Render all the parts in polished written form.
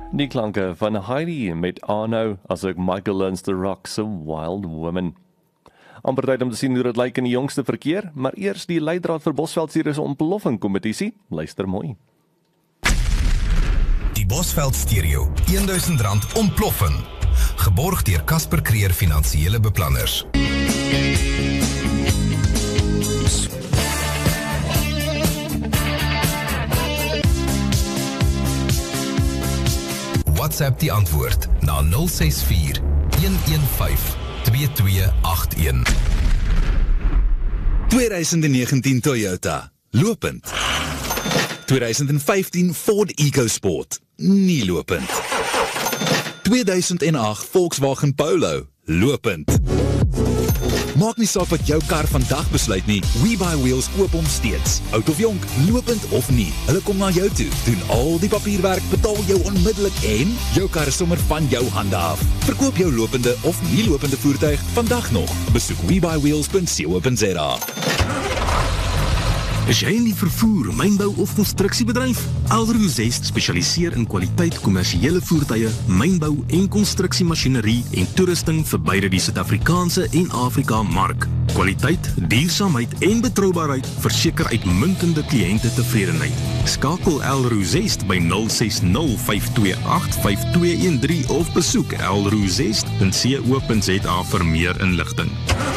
Die klanke van Heidi met Arno, asook Michael Learns to Rock se Wild Woman. Amper tyd om te sien hoe dit lyk in die jongste verkeer, maar eers die leidraad vir Bosveld se ontploffing kompetisie. Luister mooi. Die Bosveld Stereo, R1000 ontploffing. Geborg deur Casper Creer Finansiële Beplanners. WhatsApp die antwoord na 064 115 2281. 2019 Toyota, lopend. 2015 Ford EcoSport, nie lopend. 2008 Volkswagen Polo, lopend. Maak nie saak wat jou kar vandag besluit nie, WeBuyWheels koop hom steeds. Oud of jonk, lopend of nie, hulle kom na jou toe, doen al die papierwerk, betaal jou onmiddellik en jou kar is sommer van jou hande af. Verkoop jou lopende of nie lopende voertuig vandag nog. Besoek webuyWheels.co.za. Is jy in die vervoer, mynbou of konstruksiebedryf? Elrose Zest spesialiseer in kwaliteit kommersiële voertuie, mynbou en konstruksiemasjinerie en toerusting vir beide die Suid-Afrikaanse en Afrika mark. Kwaliteit, duursaamheid en betroubaarheid verseker uitmuntende kliënte tevredenheid. Skakel Elrose Zest by 060 528 5213 of besoek elrosezest.co.za vir meer inligting.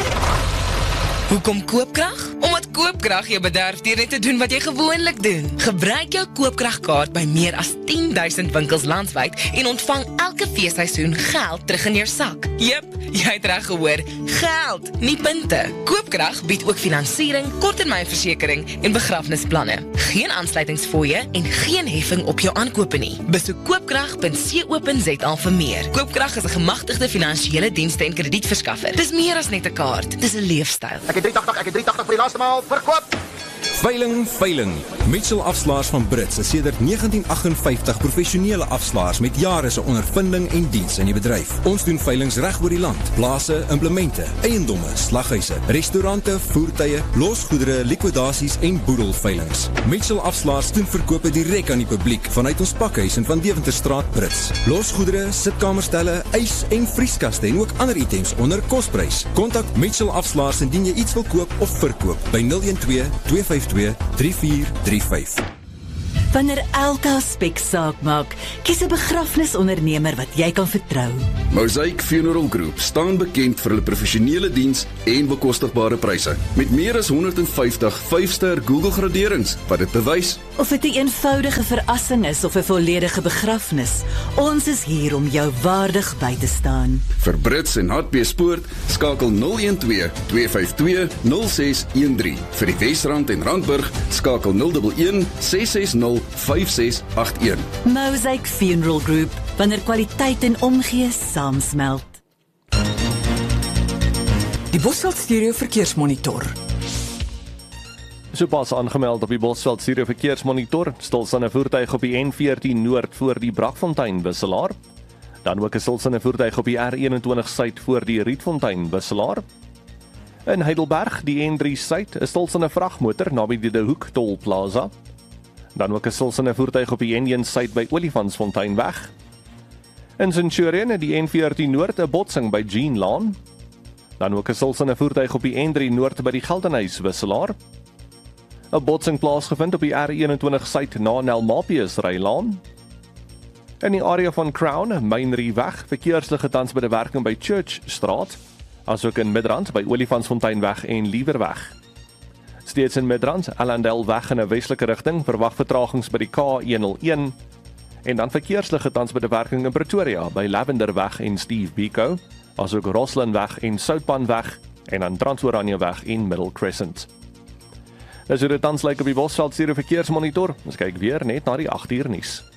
Hoekom koopkrag? Omdat koopkrag jou bederf deur net te doen wat jy gewoonlik doen. Gebruik jou koopkragkaart by meer as 10,000 winkels landwyd en ontvang elke feesseisoen geld terug in jou sak. Jep, jy het reg gehoor, geld, nie punte. Koopkrag bied ook finansiering, korttermynversekering en begrafnisplanne. Geen aansluitingsfooie en geen heffing op jou aankope nie. Besoek koopkrag.co.za vir meer. Koopkrag is 'n gemagtigde finansiële dienste en kredietverskaffer. Dis meer as net 'n kaart, dis 'n leefstyl. Ek het 380 vir die laaste maal, verkoop! Veiling. Mitchell Afslaers van Brits is sedert 1958 professionele afslaers met jare se ondervinding en diens in die bedryf. Ons doen veilings reg oor die land. Plase, implemente, eiendomme, slaghuise, restaurante, voertuie, losgoedere, likwidasies en boedelveilings. Mitchell Afslaers doen verkope direk aan die publiek vanuit ons pakhuis in Van Deventerstraat Brits. Losgoedere, sitkamerstelle, ys en vrieskaste en ook ander items onder kosprys. Kontak Mitchell Afslaers indien jy iets wil koop of verkoop by 012 252 3435. Wanneer elke aspek saak maak, kies 'n begrafnisondernemer wat jy kan vertrou. Mosaic Funeral Group staan bekend vir hulle professionele diens en bekostigbare pryse. Met meer as 150 5-ster Google graderings wat dit bewys. Of dit 'n eenvoudige verrassing is of 'n volledige begrafnis, ons is hier om jou waardig by te staan. Vir Brits en Hartbeespoort Spoort, skakel 012 252 0613. Vir die Wesrand en Randburg, skakel 011 660 5681. Mosaic Funeral Group, wanneer kwaliteit en omgee saamsmelt. Die Bosveld Stereo Verkeersmonitor. Sopas aangemeld op die Bosveld Stereo Verkeersmonitor, stilstaande voertuig op die N14 Noord voor die Brakfontein wisselaar. Dan ook 'n stilstaande voertuig op die R21 Suid voor die Rietfontein wisselaar. In Heidelberg, die N3 Suid, 'n stilstaande vragmotor naby die De Hoek Tol Plaza. Dan ook 'n stilstaande voertuig op die N1 Suid by Olifantsfonteinweg. In Centurion, die N14 Noord, 'n botsing by Jean Laan. Dan ook 'n stilstaande voertuig op die N3 Noord by die Geldenhuys wisselaar. 'n botsing plaasgevind op die R21 Suid na Nelmapius Rylaan. In die area van Crown, Mynrieweg, verkeersligte tans by die werking by Church Straat, asook in Midrand by Olifantsfonteinweg en Liewerweg. Steeds in Midrand, Allandale weg in 'n westelike rigting, verwag vertragings by die K101 en dan verkeersligte tans by die werking in Pretoria by Lavenderweg en Steve Biko, asook Roslinweg en Soutpanweg en dan Transoranjeweg en Middle Crescent. Dis hoe dit tans lyk op die Bosveld Stereo Verkeersmonitor. Ons kyk weer net na die 8 uur nuus.